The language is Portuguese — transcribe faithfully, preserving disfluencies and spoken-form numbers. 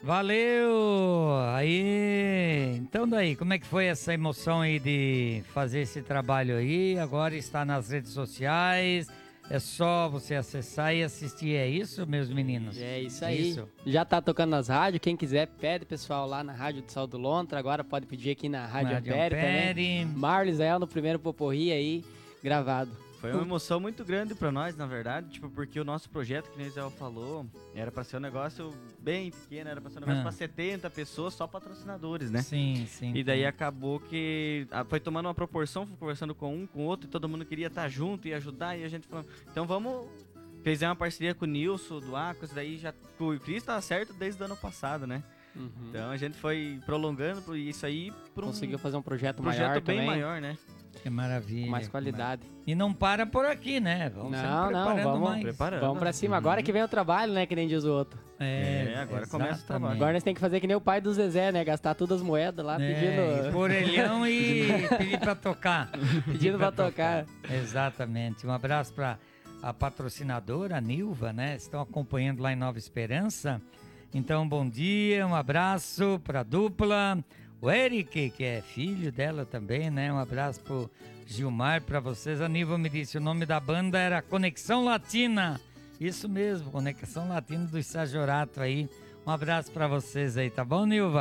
Valeu! Aí, então daí, como é que foi essa emoção aí de fazer esse trabalho aí? Agora está nas redes sociais, é só você acessar e assistir, é isso, meus meninos? É isso aí. Isso. Já tá tocando nas rádios, quem quiser pede, pessoal, lá na Rádio do Sal do Lontra, agora pode pedir aqui na Rádio Rádio Ampere Ampere. também. Marlos é no primeiro Poporri aí, gravado. Foi uma emoção muito grande pra nós, na verdade, tipo, porque o nosso projeto, que nem o Zé falou, era pra ser um negócio bem pequeno, era pra ser um negócio Ah. pra setenta pessoas, só patrocinadores, né? Sim, sim. E daí acabou que ah, foi tomando uma proporção, fui conversando com um, com o outro, e todo mundo queria estar junto e ajudar, e a gente falou, então vamos... Fizemos uma parceria com o Nilson, do Acos, daí já... O Cris tava certo desde o ano passado, né? Uhum. Então a gente foi prolongando por isso aí pra um Conseguiu fazer um projeto, projeto maior bem também, maior, né? Que maravilha. com mais qualidade. E não para por aqui, né? Vamos sempre Não, não, preparando vamos mais. preparando. Vamos pra cima, agora que vem o trabalho, né, que nem diz o outro. É, É, agora começa o exatamente. trabalho. Agora nós temos que fazer que nem o pai do Zezé, né, gastar todas as moedas lá, É, pedindo, e orelhão e pedir pra tocar. pedindo pra tocar. Exatamente. Um abraço para a patrocinadora, a Nilva, né? Estão acompanhando lá em Nova Esperança. Então, bom dia, um abraço para a dupla. O Eric, que é filho dela também, né? Um abraço pro Gilmar, para vocês. A Nilva me disse, o nome da banda era Conexão Latina. Isso mesmo, Conexão Latina do Sajorato aí. Um abraço para vocês aí, tá bom, Nilva?